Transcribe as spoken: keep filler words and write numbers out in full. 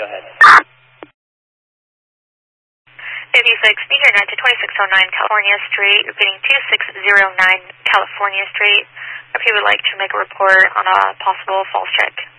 go ahead. eighty-six, Meteor nine to twenty-six oh nine California Street, repeating two six zero nine California Street. If you would like to make a report on a possible false check.